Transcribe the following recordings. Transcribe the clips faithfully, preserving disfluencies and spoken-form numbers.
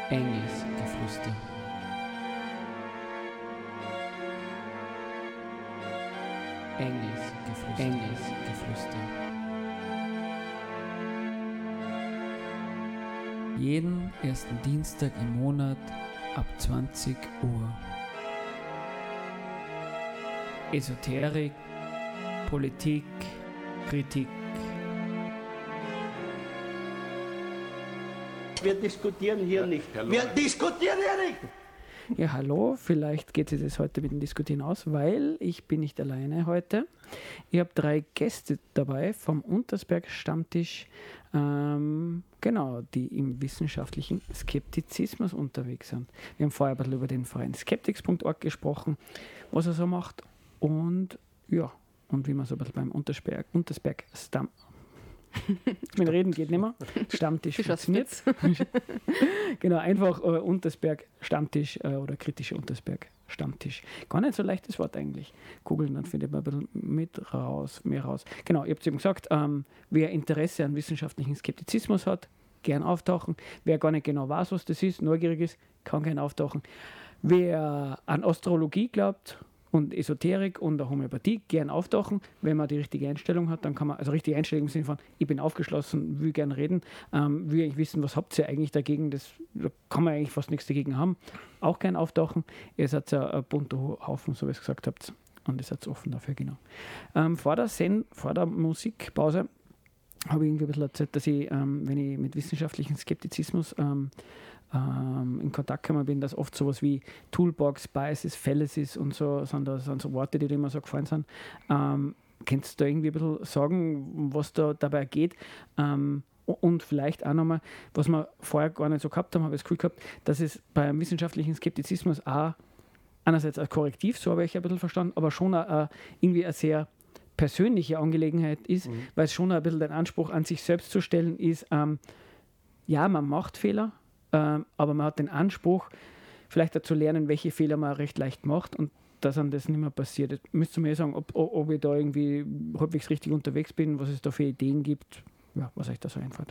Enges Geflüster. Enges Geflüster. Enges Geflüster. Jeden ersten Dienstag im Monat ab zwanzig Uhr. Esoterik, Politik, Kritik. Wir diskutieren hier ja, nicht. Wir diskutieren hier nicht! Ja, hallo, vielleicht geht sich das heute mit dem Diskutieren aus, weil ich bin nicht alleine heute. Ich habe drei Gäste dabei vom Untersberg Stammtisch, ähm, genau, die im wissenschaftlichen Skeptizismus unterwegs sind. Wir haben vorher ein bisschen über den Verein skeptics punkt org gesprochen, was er so macht und ja, und wie man so ein bisschen beim Untersberg, Untersberg Stamm Mit Reden geht nicht mehr. Stammtisch funktioniert. Genau, einfach äh, Untersberg Stammtisch äh, oder kritischer Untersberg Stammtisch. Gar nicht so leichtes Wort eigentlich. Googeln, dann findet man ein bisschen mit raus, mehr raus. Genau, ich habe es eben gesagt, ähm, wer Interesse an wissenschaftlichen Skeptizismus hat, gern auftauchen. Wer gar nicht genau weiß, was das ist, neugierig ist, kann gern auftauchen. Wer an Astrologie glaubt und Esoterik und der Homöopathie gern auftauchen. Wenn man die richtige Einstellung hat, dann kann man, also richtige Einstellung im Sinne von, ich bin aufgeschlossen, will gern reden, ähm, will eigentlich wissen, was habt ihr eigentlich dagegen, das, da kann man eigentlich fast nichts dagegen haben. Auch gern auftauchen. Ihr seid ja ein bunter Haufen, so wie ihr es gesagt habt. Und ihr seid offen dafür, genau. Ähm, vor der Sen, vor der Musikpause habe ich irgendwie ein bisschen erzählt, dass ich, ähm, wenn ich mit wissenschaftlichem Skeptizismus ähm, ähm, in Kontakt gekommen bin, dass oft sowas wie Toolbox, Biases, Fallacies und so sind, das sind so Worte, die dir immer so gefallen sind. Ähm, kannst du da irgendwie ein bisschen sagen, was da dabei geht? Ähm, und vielleicht auch nochmal, was wir vorher gar nicht so gehabt haben, habe ich das Gefühl gehabt, dass es beim wissenschaftlichen Skeptizismus auch einerseits ein Korrektiv, so habe ich ein bisschen verstanden, aber schon auch irgendwie eine sehr persönliche Angelegenheit ist, mhm. weil es schon ein bisschen den Anspruch an sich selbst zu stellen ist, ähm, ja, man macht Fehler, ähm, aber man hat den Anspruch, vielleicht dazu lernen, welche Fehler man recht leicht macht und dass einem das nicht mehr passiert. Jetzt müsst ihr mir sagen, ob, ob ich da irgendwie halbwegs richtig unterwegs bin, was es da für Ideen gibt, ja, was euch da so einfällt.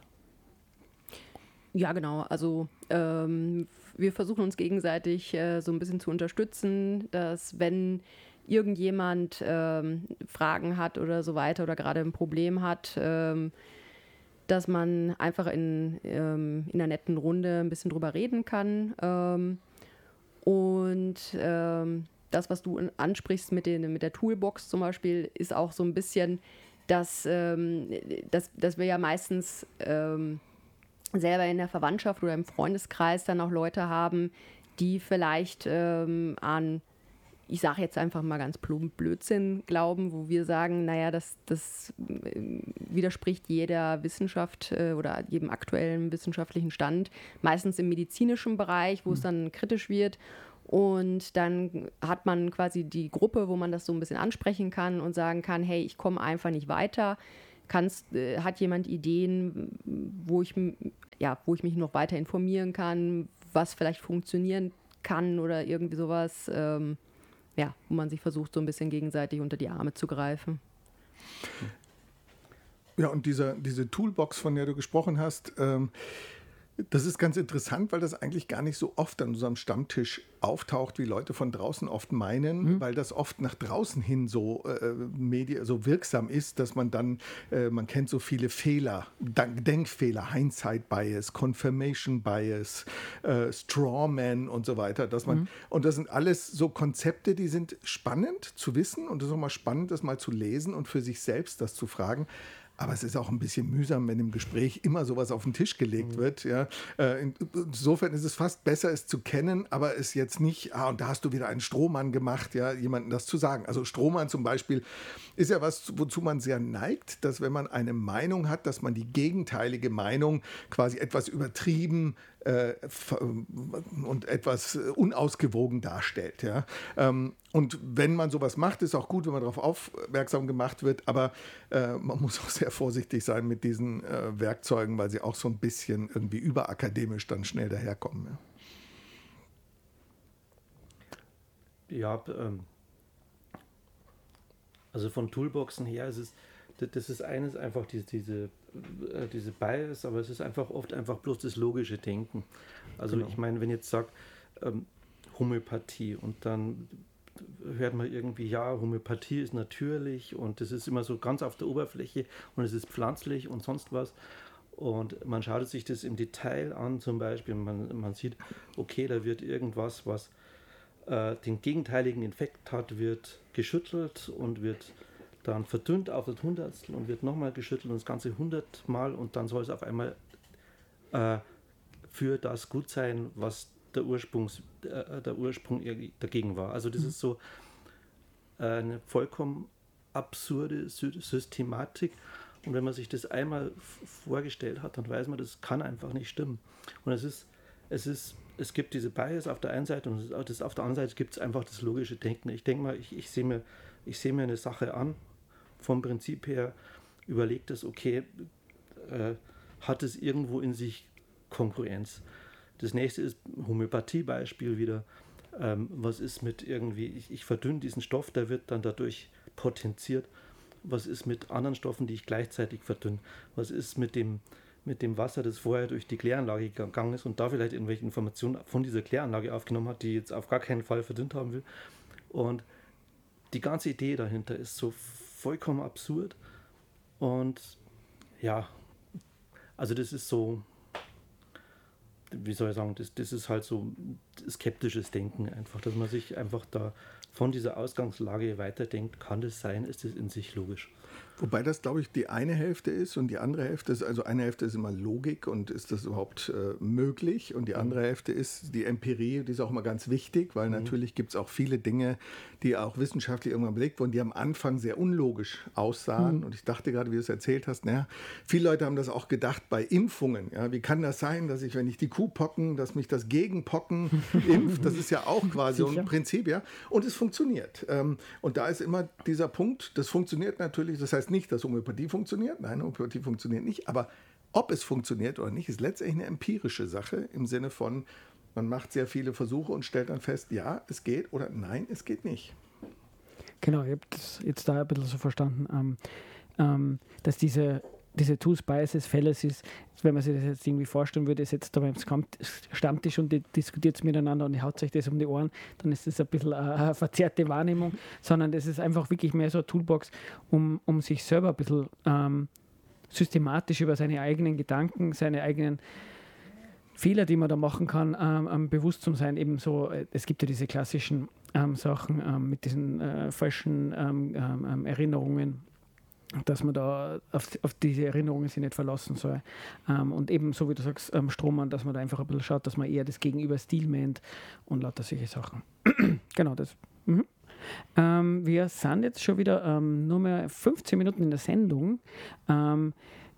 Ja, genau. Also ähm, wir versuchen uns gegenseitig äh, so ein bisschen zu unterstützen, dass wenn irgendjemand ähm, Fragen hat oder so weiter oder gerade ein Problem hat, ähm, dass man einfach in, ähm, in einer netten Runde ein bisschen drüber reden kann. Ähm, und ähm, das, was du ansprichst mit, den, mit der Toolbox zum Beispiel, ist auch so ein bisschen, dass, ähm, dass, dass wir ja meistens ähm, selber in der Verwandtschaft oder im Freundeskreis dann auch Leute haben, die vielleicht ähm, an, ich sage jetzt einfach mal ganz plump, Blödsinn glauben, wo wir sagen, naja, das, das widerspricht jeder Wissenschaft äh, oder jedem aktuellen wissenschaftlichen Stand, meistens im medizinischen Bereich, wo mhm. es dann kritisch wird. Und dann hat man quasi die Gruppe, wo man das so ein bisschen ansprechen kann und sagen kann, hey, ich komme einfach nicht weiter. Kannst, äh, hat jemand Ideen, wo ich, ja, wo ich mich noch weiter informieren kann, was vielleicht funktionieren kann oder irgendwie sowas, ähm, ja, wo man sich versucht, so ein bisschen gegenseitig unter die Arme zu greifen. Ja, und diese, diese Toolbox, von der du gesprochen hast, ähm, das ist ganz interessant, weil das eigentlich gar nicht so oft an unserem Stammtisch auftaucht, wie Leute von draußen oft meinen, mhm. weil das oft nach draußen hin so, äh, Medi- so wirksam ist, dass man dann, äh, man kennt so viele Fehler, Denkfehler, Hindsight Bias, Confirmation Bias, äh, Strawman und so weiter, dass man, mhm. und das sind alles so Konzepte, die sind spannend zu wissen und es ist auch mal spannend, das mal zu lesen und für sich selbst das zu fragen. Aber es ist auch ein bisschen mühsam, wenn im Gespräch immer sowas auf den Tisch gelegt mhm. wird. Ja. Insofern ist es fast besser, es zu kennen, aber es jetzt nicht, ah, und da hast du wieder einen Strohmann gemacht, ja, jemandem das zu sagen. Also Strohmann zum Beispiel ist ja was, wozu man sehr neigt, dass wenn man eine Meinung hat, dass man die gegenteilige Meinung quasi etwas übertrieben äh, und etwas unausgewogen darstellt. Ja. Und wenn man sowas macht, ist auch gut, wenn man darauf aufmerksam gemacht wird, aber äh, man muss auch sehr vorsichtig sein mit diesen äh, Werkzeugen, weil sie auch so ein bisschen irgendwie überakademisch dann schnell daherkommen. Ja, ja ähm, also von Toolboxen her ist es das ist eines einfach diese, diese, äh, diese Bias, aber es ist einfach oft einfach bloß das logische Denken. Also genau. Ich meine, wenn ich jetzt sagt, ähm, Homöopathie und dann hört man irgendwie, ja, Homöopathie ist natürlich und das ist immer so ganz auf der Oberfläche und es ist pflanzlich und sonst was. Und man schaut sich das im Detail an, zum Beispiel, man, man sieht, okay, da wird irgendwas, was äh, den gegenteiligen Effekt hat, wird geschüttelt und wird dann verdünnt auf das Hundertstel und wird nochmal geschüttelt und das Ganze hundertmal und dann soll es auf einmal äh, für das gut sein, was der, Ursprungs, äh, der Ursprung dagegen war. Also das mhm. ist so eine vollkommen absurde Sy- Systematik. Und wenn man sich das einmal f- vorgestellt hat, dann weiß man, das kann einfach nicht stimmen. Und es ist, es ist, es gibt diese Bias auf der einen Seite und das, auf der anderen Seite gibt es einfach das logische Denken. Ich denke mal, ich, ich sehe mir, ich sehe mir eine Sache an, vom Prinzip her überlegt es, okay, äh, hat es irgendwo in sich Konkurrenz? Das nächste ist Homöopathie-Beispiel wieder. Ähm, was ist mit irgendwie, ich, ich verdünne diesen Stoff, der wird dann dadurch potenziert. Was ist mit anderen Stoffen, die ich gleichzeitig verdünne? Was ist mit dem, mit dem Wasser, das vorher durch die Kläranlage gegangen ist und da vielleicht irgendwelche Informationen von dieser Kläranlage aufgenommen hat, die ich jetzt auf gar keinen Fall verdünnt haben will? Und die ganze Idee dahinter ist so vollkommen absurd. Und ja, also das ist so, wie soll ich sagen, das, das ist halt so skeptisches Denken einfach, dass man sich einfach da von dieser Ausgangslage weiterdenkt, kann das sein, ist das in sich logisch. Wobei das, glaube ich, die eine Hälfte ist und die andere Hälfte ist, also eine Hälfte ist immer Logik und ist das überhaupt äh, möglich und die andere Hälfte ist die Empirie, die ist auch immer ganz wichtig, weil mhm. natürlich gibt es auch viele Dinge, die auch wissenschaftlich irgendwann belegt wurden, die am Anfang sehr unlogisch aussahen mhm. und ich dachte gerade, wie du es erzählt hast, naja, viele Leute haben das auch gedacht bei Impfungen, ja, wie kann das sein, dass ich, wenn ich die Kuh pocken, dass mich das Gegenpocken impft, das ist ja auch quasi so ein Prinzip, ja, und es funktioniert ähm, und da ist immer dieser Punkt, das funktioniert natürlich, das heißt nicht, dass Homöopathie funktioniert. Nein, Homöopathie funktioniert nicht. Aber ob es funktioniert oder nicht, ist letztendlich eine empirische Sache im Sinne von, man macht sehr viele Versuche und stellt dann fest, ja, es geht oder nein, es geht nicht. Genau, ich habe das jetzt da ein bisschen so verstanden, ähm, ähm, dass diese, diese Tools, Biases, Fallacies, wenn man sich das jetzt irgendwie vorstellen würde, ist jetzt da beim Stammtisch und die diskutiert es miteinander und die haut sich das um die Ohren, dann ist das ein bisschen eine verzerrte Wahrnehmung, sondern das ist einfach wirklich mehr so eine Toolbox, um, um sich selber ein bisschen ähm, systematisch über seine eigenen Gedanken, seine eigenen Fehler, die man da machen kann, ähm, ähm, bewusst zu sein. Eben so, es gibt ja diese klassischen ähm, Sachen ähm, mit diesen äh, falschen ähm, ähm, Erinnerungen, dass man da auf, auf diese Erinnerungen sich nicht verlassen soll. Ähm, und eben, so wie du sagst, ähm, Strohmann, dass man da einfach ein bisschen schaut, dass man eher das Gegenüber Stil meint und lauter solche Sachen. Genau, das. Mhm. Ähm, wir sind jetzt schon wieder ähm, nur mehr fünfzehn Minuten in der Sendung. Ähm,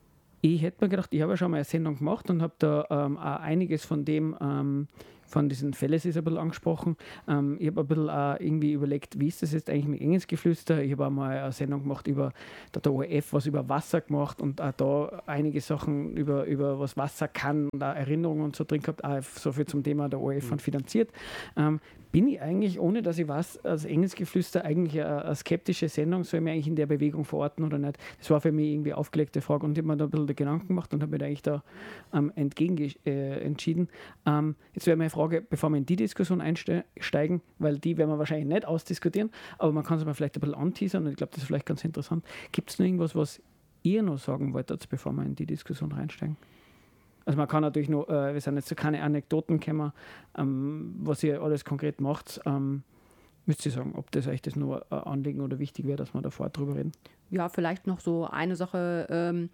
ich hätte mir gedacht, ich habe ja schon mal eine Sendung gemacht und habe da ähm, auch einiges von dem ähm, von diesen Fallacies ein bisschen angesprochen. Ähm, ich habe ein bisschen auch irgendwie überlegt, wie ist das jetzt eigentlich mit Engelsgeflüster? Ich habe auch mal eine Sendung gemacht über, da hat der O R F was über Wasser gemacht und auch da einige Sachen über, über was Wasser kann und auch Erinnerungen und so drin gehabt, auch so viel zum Thema der O R F mhm. finanziert. Ähm, bin ich eigentlich, ohne dass ich weiß, als Engelsgeflüster eigentlich eine, eine skeptische Sendung, soll ich mich eigentlich in der Bewegung verorten oder nicht? Das war für mich irgendwie eine aufgelegte Frage und ich habe mir da ein bisschen Gedanken gemacht und habe mir da eigentlich da ähm, entgegen äh, entschieden. Ähm, jetzt wäre meine Frage, bevor wir in die Diskussion einsteigen, weil die werden wir wahrscheinlich nicht ausdiskutieren, aber man kann es mal vielleicht ein bisschen anteasern und ich glaube, das ist vielleicht ganz interessant. Gibt es noch irgendwas, was ihr noch sagen wolltet, bevor wir in die Diskussion reinsteigen? Also man kann natürlich noch, äh, wir sind jetzt so keine Anekdoten gekommen, ähm, was ihr alles konkret macht. Ähm, müsst ihr sagen, ob das euch das nur äh, Anliegen oder wichtig wäre, dass wir davor drüber reden? Ja, vielleicht noch so eine Sache ähm,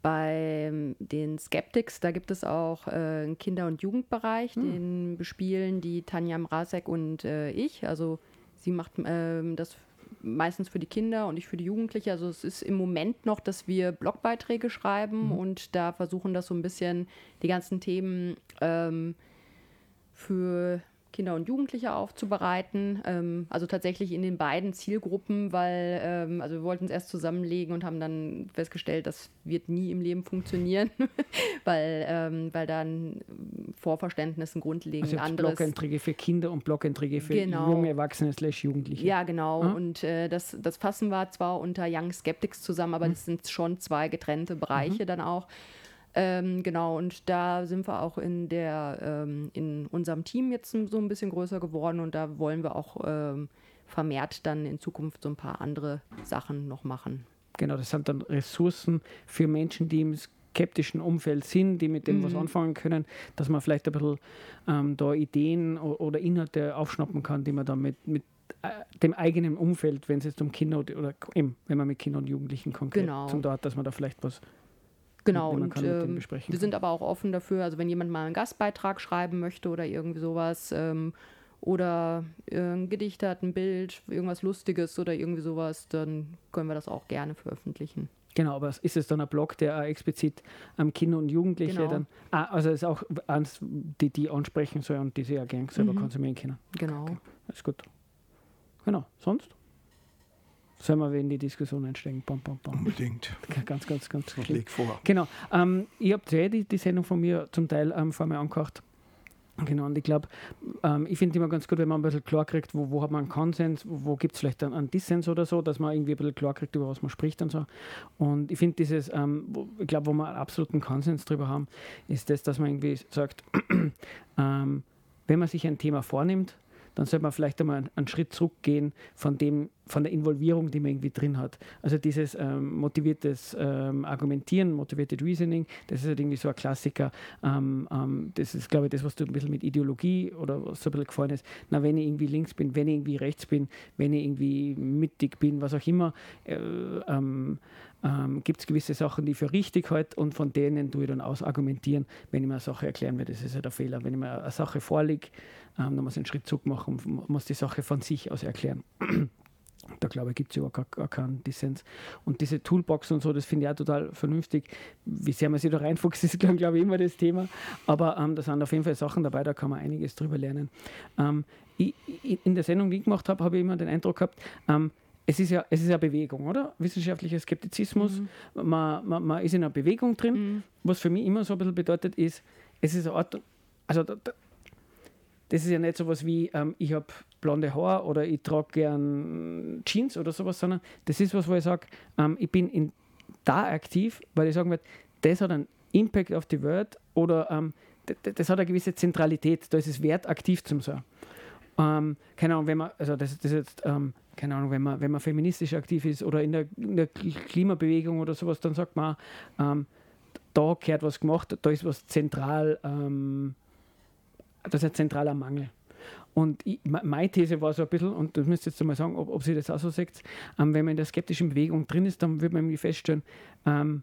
bei den Skeptics, da gibt es auch äh, einen Kinder- und Jugendbereich, hm. den bespielen die Tanja Mrazek und äh, ich. Also sie macht äh, das meistens für die Kinder und ich für die Jugendliche. Also es ist im Moment noch, dass wir Blogbeiträge schreiben mhm. und da versuchen, das so ein bisschen, die ganzen Themen ähm, für Kinder und Jugendliche aufzubereiten. Ähm, also tatsächlich in den beiden Zielgruppen, weil ähm, also wir wollten es erst zusammenlegen und haben dann festgestellt, das wird nie im Leben funktionieren, weil, ähm, weil da ein Vorverständnis, ein grundlegend also anderes... Blog-Einträge für Kinder und Blog-Einträge für genau. junge Erwachsene slash Jugendliche. Ja, genau. Hm? Und äh, das, das fassen wir zwar unter Young Skeptics zusammen, aber hm. das sind schon zwei getrennte Bereiche mhm. dann auch. Ähm, genau, und da sind wir auch in der ähm, in unserem Team jetzt so ein bisschen größer geworden und da wollen wir auch ähm, vermehrt dann in Zukunft so ein paar andere Sachen noch machen. Genau, das sind dann Ressourcen für Menschen, die im skeptischen Umfeld sind, die mit dem mhm. was anfangen können, dass man vielleicht ein bisschen ähm, da Ideen oder Inhalte aufschnappen kann, die man dann mit, mit äh, dem eigenen Umfeld, wenn es jetzt um Kinder oder, oder eben, wenn man mit Kindern und Jugendlichen konkret genau. zum Dort, dass man da vielleicht was Genau, und ähm, wir sind aber auch offen dafür, also wenn jemand mal einen Gastbeitrag schreiben möchte oder irgendwie sowas ähm, oder äh, ein Gedicht hat, ein Bild, irgendwas Lustiges oder irgendwie sowas, dann können wir das auch gerne veröffentlichen. Genau, aber ist es dann ein Blog, der auch explizit ähm, Kinder und Jugendliche genau. dann, ah, also ist auch eins, die die ansprechen soll und die sie ja gerne selber mhm. konsumieren können. Genau. Okay, ist gut. Genau, sonst? Sollen wir in die Diskussion einsteigen? Bam, bam, bam. Unbedingt. Ganz, ganz, ganz. Ich leg vor. Genau. Ähm, ich habe ja die, die Sendung von mir zum Teil ähm, vor mir angehört. Genau, und ich glaube, ähm, ich finde immer ganz gut, wenn man ein bisschen klar kriegt, wo, wo hat man einen Konsens, wo, wo gibt es vielleicht einen, einen Dissens oder so, dass man irgendwie ein bisschen klar kriegt, über was man spricht und so. Und ich finde dieses, ähm, wo, ich glaube, wo wir einen absoluten Konsens drüber haben, ist das, dass man irgendwie sagt, ähm, wenn man sich ein Thema vornimmt, dann sollte man vielleicht einmal einen Schritt zurückgehen von dem, von der Involvierung, die man irgendwie drin hat. Also dieses ähm, motiviertes ähm, Argumentieren, motivated Reasoning, das ist halt irgendwie so ein Klassiker. Ähm, ähm, das ist, glaube ich, das, was du ein bisschen mit Ideologie oder was so ein bisschen gefallen ist. Na, wenn ich irgendwie links bin, wenn ich irgendwie rechts bin, wenn ich irgendwie mittig bin, was auch immer, äh, ähm, ähm, gibt es gewisse Sachen, die ich für richtig halte und von denen tue ich dann aus argumentieren, wenn ich mir eine Sache erklären will. Das ist ja der Fehler. Wenn ich mir eine Sache vorlege, ähm, dann muss ich einen Schritt zurück machen und muss die Sache von sich aus erklären. Da glaube ich, gibt es ja gar, gar keinen Dissens. Und diese Toolbox und so, das finde ich auch total vernünftig. Wie sehr man sich da reinfuchst, ist, glaube ich, immer das Thema. Aber ähm, da sind auf jeden Fall Sachen dabei, da kann man einiges drüber lernen. Ähm, ich, in der Sendung, die ich gemacht habe, habe ich immer den Eindruck gehabt, ähm, es ist ja es ist ja Bewegung, oder? Wissenschaftlicher Skeptizismus, mhm. man, man, man ist in einer Bewegung drin. Mhm. Was für mich immer so ein bisschen bedeutet ist, es ist eine Art, also da, da, das ist ja nicht so was wie, ähm, ich habe blonde Haare oder ich trage gern Jeans oder sowas, sondern das ist was, wo ich sage, ähm, ich bin in, da aktiv, weil ich sagen würde, das hat einen Impact auf die Welt oder ähm, das, das hat eine gewisse Zentralität, da ist es wert, aktiv zu sein. Ähm, keine Ahnung, wenn man, also das, das jetzt, ähm, keine Ahnung, wenn man, wenn man feministisch aktiv ist oder in der, in der Klimabewegung oder sowas, dann sagt man, ähm, da gehört was gemacht, da ist was zentral, ähm, das ist ein zentraler Mangel. Und ich, meine These war so ein bisschen, und das müsst ihr jetzt mal sagen, ob, ob Sie das auch so seht, ähm, wenn man in der skeptischen Bewegung drin ist, dann wird man irgendwie feststellen, ähm,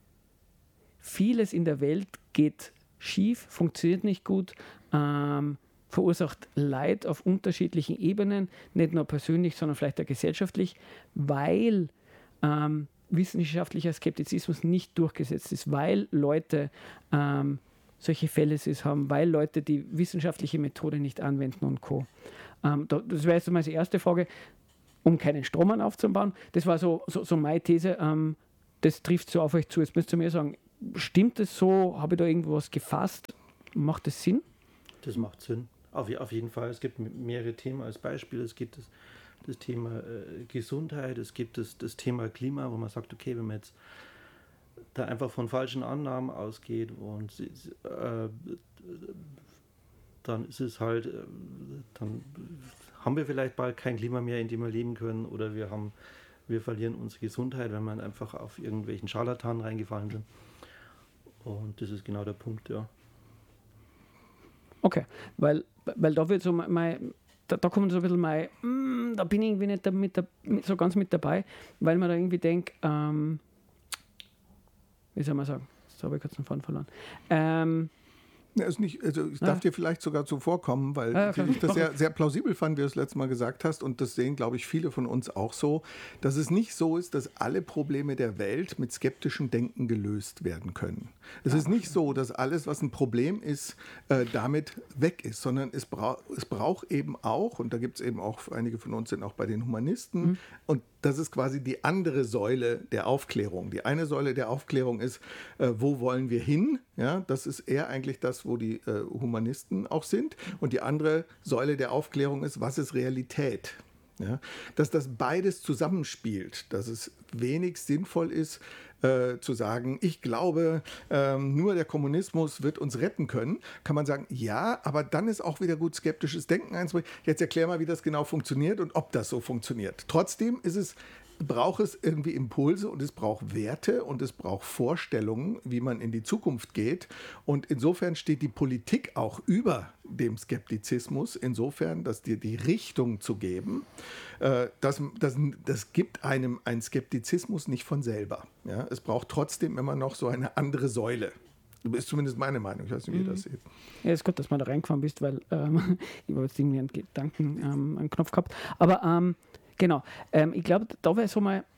vieles in der Welt geht schief, funktioniert nicht gut, ähm, verursacht Leid auf unterschiedlichen Ebenen, nicht nur persönlich, sondern vielleicht auch gesellschaftlich, weil ähm, wissenschaftlicher Skeptizismus nicht durchgesetzt ist, weil Leute ähm, solche Fälle haben, weil Leute die wissenschaftliche Methode nicht anwenden und Co. Ähm, da, das wäre jetzt mal die erste Frage, um keinen Strohmann aufzubauen. Das war so, so, so meine These, ähm, das trifft so auf euch zu. Jetzt müsst ihr mir sagen, stimmt das so? Habe ich da irgendwas gefasst? Macht das Sinn? Das macht Sinn. Auf, auf jeden Fall. Es gibt mehrere Themen als Beispiel. Es gibt das, das Thema äh, Gesundheit, es gibt das, das Thema Klima, wo man sagt, okay, wenn man jetzt da einfach von falschen Annahmen ausgeht und äh, dann ist es halt, äh, dann haben wir vielleicht bald kein Klima mehr, in dem wir leben können, oder wir haben, wir verlieren unsere Gesundheit, wenn wir einfach auf irgendwelchen Scharlatanen reingefallen sind. Und das ist genau der Punkt, ja. Okay, weil, weil da wird so mein, da, da kommt so ein bisschen mein, mm, da bin ich irgendwie nicht mit, mit, so ganz mit dabei, weil man da irgendwie denkt, ähm, wie soll man sagen, jetzt habe ich kurz den Faden verloren, ähm, Ja, ist nicht, also ich darf ja. dir vielleicht sogar zuvorkommen, weil ja, ja, ich das sehr, sehr plausibel fand, wie du es letztes Mal gesagt hast, und das sehen, glaube ich, viele von uns auch so, dass es nicht so ist, dass alle Probleme der Welt mit skeptischem Denken gelöst werden können. Es ja. ist nicht so, dass alles, was ein Problem ist, äh, damit weg ist, sondern es, bra- es braucht eben auch, und da gibt es eben auch, einige von uns sind auch bei den Humanisten, mhm. und das ist quasi die andere Säule der Aufklärung. Die eine Säule der Aufklärung ist, äh, wo wollen wir hin? Ja, das ist eher eigentlich das, wo die äh, Humanisten auch sind. Und die andere Säule der Aufklärung ist, was ist Realität? Ja, dass das beides zusammenspielt, dass es wenig sinnvoll ist, äh, zu sagen, ich glaube, ähm, nur der Kommunismus wird uns retten können, kann man sagen, ja, aber dann ist auch wieder gut skeptisches Denken einzubringen. Jetzt erklär mal, wie das genau funktioniert und ob das so funktioniert. Trotzdem ist es braucht es irgendwie Impulse und es braucht Werte und es braucht Vorstellungen, wie man in die Zukunft geht. Und insofern steht die Politik auch über dem Skeptizismus, insofern, dass dir die Richtung zu geben, äh, das, das, das gibt einem einen Skeptizismus nicht von selber. Ja? Es braucht trotzdem immer noch so eine andere Säule. Das ist zumindest meine Meinung. Ich weiß nicht, wie ihr das seht. Ja, ist gut, dass du da reingefahren bist, weil ähm, ich habe jetzt irgendwie einen Gedanken, ähm, einen Knopf gehabt. Aber ähm, genau, ähm, ich glaube, da wäre so mal,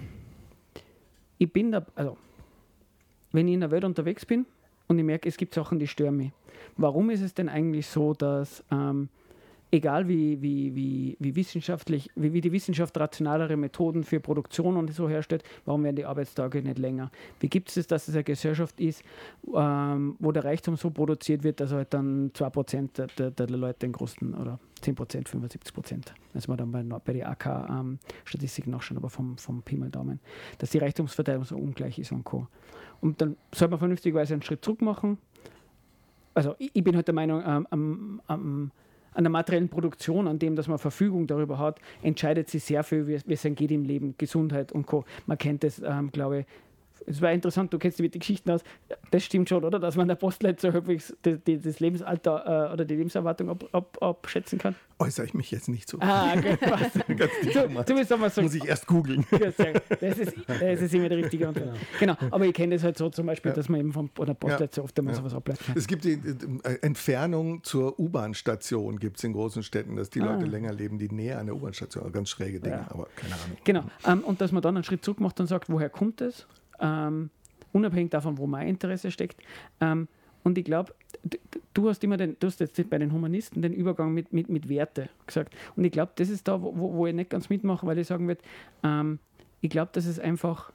ich bin da, also, wenn ich in der Welt unterwegs bin und ich merke, es gibt Sachen, die stören mich. Warum ist es denn eigentlich so, dass, ähm, egal wie, wie, wie, wie wissenschaftlich, wie, wie die Wissenschaft rationalere Methoden für Produktion und so herstellt, warum werden die Arbeitstage nicht länger? Wie gibt es das, dass es eine Gesellschaft ist, ähm, wo der Reichtum so produziert wird, dass halt dann zwei Prozent der, der, der Leute den größten, oder zehn Prozent, fünfundsiebzig Prozent, das wir dann bei, bei der A K-Statistik ähm, nachschauen, aber vom, vom Pi mal Daumen, dass die Reichtumsverteilung so ungleich ist und Co. Und dann soll man vernünftigerweise einen Schritt zurück machen. Also ich, ich bin halt der Meinung, ähm, am, am an der materiellen Produktion, an dem, dass man Verfügung darüber hat, entscheidet sich sehr viel, wie es geht im Leben, Gesundheit und Co. Man kennt das, ähm, glaube ich. Es war interessant, du kennst dich mit den Geschichten aus. Das stimmt schon, oder? Dass man der Postleiter so häufig das Lebensalter äh, oder die Lebenserwartung ab, ab, abschätzen kann? Äußere ich mich jetzt nicht so. Ah, okay, passt. Ganz du, du bist aber so, muss ich erst googeln. Das ist, das ist immer die richtige Antwort. Genau. Genau, aber ich kenne das halt so zum Beispiel, ja. dass man eben vom der Postleiter ja. so oft einmal ja. sowas ableitet. Es gibt die äh, Entfernung zur U-Bahn-Station, gibt es in großen Städten, dass die ah. Leute länger leben, die näher an der U-Bahn-Station. Ganz schräge Dinge, ja. aber keine Ahnung. Genau. Ähm, und dass man dann einen Schritt zurück macht und sagt, woher kommt das? Ähm, unabhängig davon, wo mein Interesse steckt. Ähm, und ich glaube, du hast immer den, du hast jetzt bei den Humanisten den Übergang mit, mit, mit Werte gesagt. Und ich glaube, das ist da, wo, wo ich nicht ganz mitmache, weil ich sagen würde, ähm, ich glaube, dass es einfach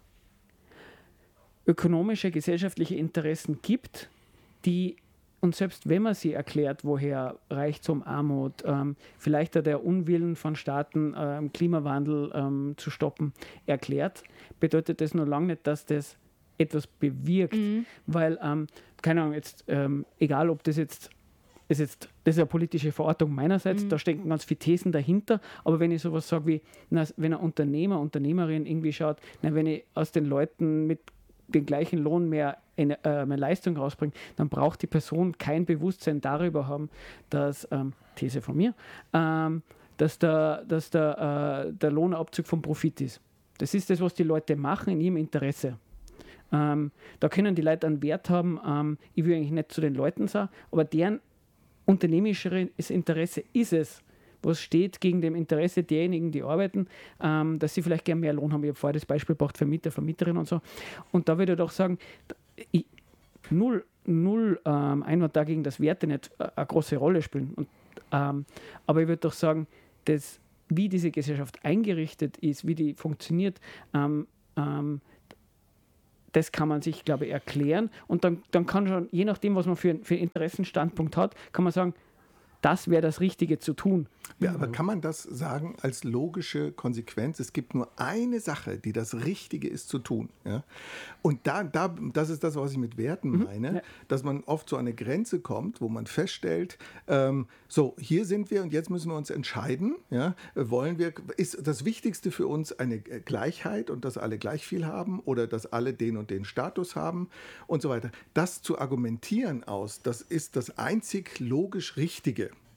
ökonomische, gesellschaftliche Interessen gibt, die, und selbst wenn man sie erklärt, woher Reichtum, Armut, ähm, vielleicht auch der Unwillen von Staaten, ähm, Klimawandel ähm, zu stoppen, erklärt, bedeutet das noch lange nicht, dass das etwas bewirkt, mhm. weil, ähm, keine Ahnung, jetzt, ähm, egal ob das jetzt, ist jetzt, das ist eine politische Verortung meinerseits, mhm. da stecken ganz viele Thesen dahinter, aber wenn ich sowas sage wie, na, wenn ein Unternehmer, Unternehmerin irgendwie schaut, na, wenn ich aus den Leuten mit den gleichen Lohn mehr, eine, äh, mehr Leistung rausbringe, dann braucht die Person kein Bewusstsein darüber haben, dass, ähm, These von mir, ähm, dass, der, dass der, äh, der Lohnabzug vom Profit ist. Das ist das, was die Leute machen in ihrem Interesse. Ähm, da können die Leute einen Wert haben, ähm, ich will eigentlich nicht zu den Leuten sagen, aber deren unternehmerisches Interesse ist es, was steht gegen dem Interesse derjenigen, die arbeiten, ähm, dass sie vielleicht gerne mehr Lohn haben. Ich habe vorher das Beispiel gebracht, Vermieter, Vermieterin und so. Und da würde ich doch sagen, ich, null, null ähm, Einwand dagegen, dass Werte nicht äh, eine große Rolle spielen. Und, ähm, aber ich würde doch sagen, dass, wie diese Gesellschaft eingerichtet ist, wie die funktioniert, ähm, ähm, das kann man sich, glaube ich, erklären. Und dann, dann kann schon, je nachdem, was man für, für einen Interessenstandpunkt hat, kann man sagen, das wäre das Richtige zu tun. Ja, aber kann man das sagen als logische Konsequenz? Es gibt nur eine Sache, die das Richtige ist zu tun. Ja? Und da, da, das ist das, was ich mit Werten mhm. meine, ja. dass man oft zu einer Grenze kommt, wo man feststellt, ähm, so, hier sind wir und jetzt müssen wir uns entscheiden. Ja? Wollen wir, ist das Wichtigste für uns eine Gleichheit und dass alle gleich viel haben oder dass alle den und den Status haben und so weiter. Das zu argumentieren aus, das ist das einzig logisch Richtige.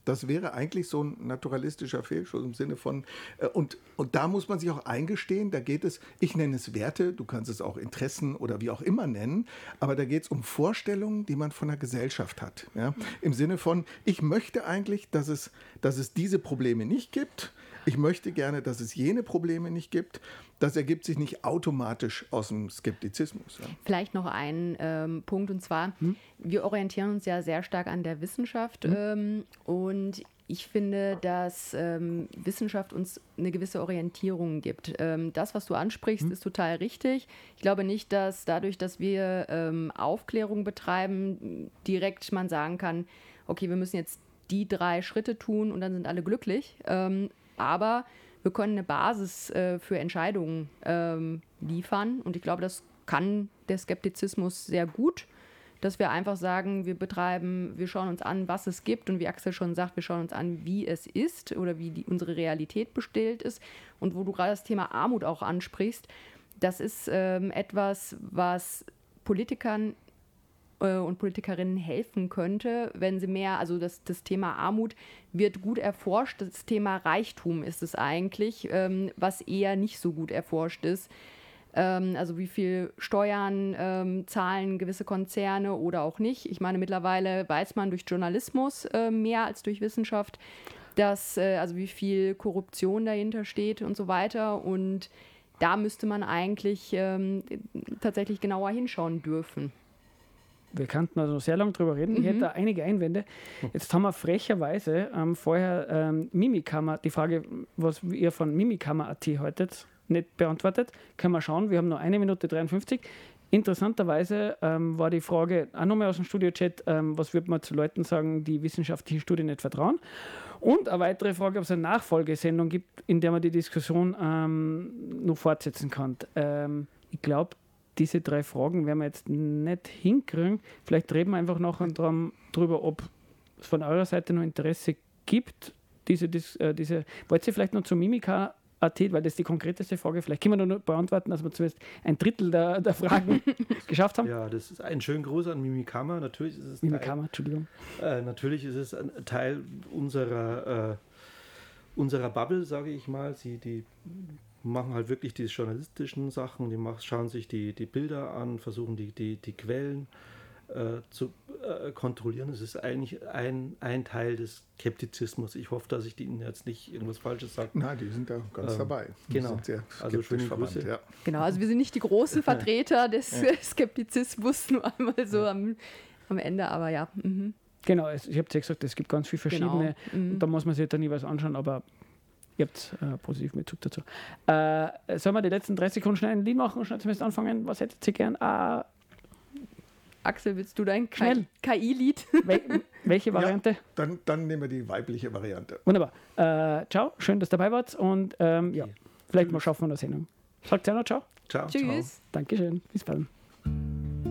Das wäre eigentlich so ein naturalistischer Fehlschuss im Sinne von, äh, und, und da muss man sich auch eingestehen, da geht es, ich nenne es Werte, du kannst es auch Interessen oder wie auch immer nennen, aber da geht es um Vorstellungen, die man von der Gesellschaft hat. Ja? Im Sinne von, ich möchte eigentlich, dass es, dass es diese Probleme nicht gibt. Ich möchte gerne, dass es jene Probleme nicht gibt. Das ergibt sich nicht automatisch aus dem Skeptizismus. Ja. Vielleicht noch ein ähm, Punkt, und zwar, hm? wir orientieren uns ja sehr stark an der Wissenschaft hm? ähm, und ich finde, dass ähm, Wissenschaft uns eine gewisse Orientierung gibt. Ähm, das, was du ansprichst, hm? ist total richtig. Ich glaube nicht, dass dadurch, dass wir ähm, Aufklärung betreiben, direkt man sagen kann, okay, wir müssen jetzt die drei Schritte tun und dann sind alle glücklich. Ähm, aber wir können eine Basis äh, für Entscheidungen ähm, liefern. Und ich glaube, das kann der Skeptizismus sehr gut, dass wir einfach sagen, wir betreiben, wir schauen uns an, was es gibt. Und wie Axel schon sagt, wir schauen uns an, wie es ist oder wie die, unsere Realität bestellt ist. Und wo du gerade das Thema Armut auch ansprichst, das ist ähm, etwas, was Politikern und Politikerinnen helfen könnte, wenn sie mehr, also das, das Thema Armut wird gut erforscht, das Thema Reichtum ist es eigentlich, ähm, was eher nicht so gut erforscht ist. Ähm, also wie viel Steuern ähm, zahlen gewisse Konzerne oder auch nicht. Ich meine, mittlerweile weiß man durch Journalismus äh, mehr als durch Wissenschaft, dass, äh, also wie viel Korruption dahinter steht und so weiter. Und da müsste man eigentlich ähm, tatsächlich genauer hinschauen dürfen. Wir könnten also sehr lange drüber reden. Mhm. Ich hätte da einige Einwände. Jetzt haben wir frecherweise ähm, vorher ähm, Mimikama, die Frage, was ihr von Mimikama Punkt at haltet, nicht beantwortet. Können wir schauen, wir haben noch eine Minute dreiundfünfzig. Interessanterweise ähm, war die Frage auch nochmal aus dem Studio-Chat, ähm, was würde man zu Leuten sagen, die wissenschaftlichen Studien nicht vertrauen? Und eine weitere Frage, ob es eine Nachfolgesendung gibt, in der man die Diskussion ähm, noch fortsetzen kann. Ähm, ich glaube, diese drei Fragen werden wir jetzt nicht hinkriegen. Vielleicht reden wir einfach nachher drum, drüber, ob es von eurer Seite noch Interesse gibt. Diese, diese, äh, diese, wollt ihr vielleicht noch zu Mimika Punkt at, weil das die konkreteste Frage, vielleicht können wir noch beantworten, dass wir zumindest ein Drittel der, der Fragen geschafft haben. Ja, das ist ein schönen Gruß an Mimikama. Natürlich ist es Mimikama, Entschuldigung. Äh, natürlich ist es ein Teil unserer, äh, unserer Bubble, sage ich mal. Sie, die machen halt wirklich die journalistischen Sachen, die machen, schauen sich die, die Bilder an, versuchen die, die, die Quellen äh, zu äh, kontrollieren. Es ist eigentlich ein, ein Teil des Skeptizismus. Ich hoffe, dass ich Ihnen jetzt nicht irgendwas Falsches sage. Nein, die sind da ganz ähm, dabei. Die genau. Sind sehr also schöne Grüße. Ja. Genau, also wir sind nicht die großen Vertreter des ja. Skeptizismus, nur einmal so am, am Ende, aber ja. Mhm. Genau, es, ich habe ja gesagt, es gibt ganz viele verschiedene, genau. mhm. und da muss man sich dann jeweils anschauen, aber ihr habt äh, positiv Bezug dazu. Äh, sollen wir die letzten dreißig Sekunden schnell ein Lied machen, schnell zumindest anfangen? Was hättet ihr gern? Äh, Axel, willst du dein K I-Lied? Wel- welche Variante? Ja, dann, dann nehmen wir die weibliche Variante. Wunderbar. Äh, ciao, schön, dass ihr dabei wart und ähm, ja, vielleicht mal schaffen wir eine Sendung. Sagt ja noch ciao. Ciao. Tschüss. Dankeschön. Bis bald.